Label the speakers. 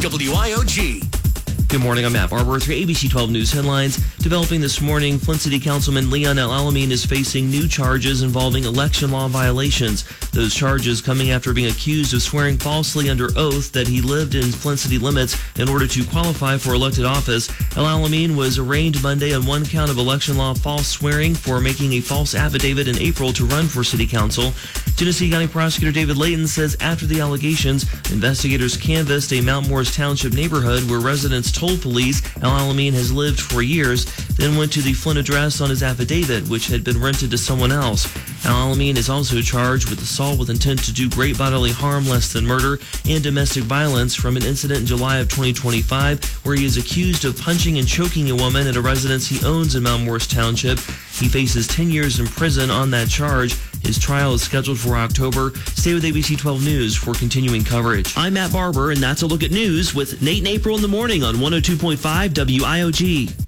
Speaker 1: WIOG.
Speaker 2: Good morning, I'm Matt Barber with your ABC 12 News headlines. Developing this morning, Flint City Councilman Leon El-Alamin is facing new charges involving election law violations. Those charges coming after being accused of swearing falsely under oath that he lived in Flint City limits in order to qualify for elected office. El-Alamin was arraigned Monday on one count of election law false swearing for making a false affidavit in April to run for city council. Genesee County Prosecutor David Layton says after the allegations, investigators canvassed a Mount Morris Township neighborhood where residents told police El-Alamin has lived for years, then went to the Flint address on his affidavit, which had been rented to someone else. El-Alamin is also charged with assault with intent to do great bodily harm less than murder and domestic violence from an incident in July of 2025 where he is accused of punching and choking a woman at a residence he owns in Mount Morris Township. He faces 10 years in prison on that charge. His trial is scheduled for October. Stay with ABC 12 News for continuing coverage. I'm Matt Barber, and that's a look at news with Nate and April in the morning on 102.5 WIOG.